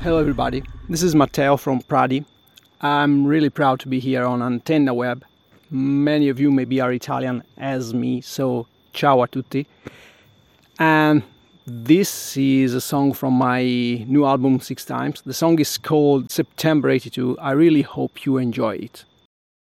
Hello everybody, this is Matteo from Pradi. I'm really proud to be here on Antenna Web. Many of you maybe are Italian as me, so ciao a tutti. And this is a song from my new album Six Times. The song is called September 82. I really hope you enjoy it.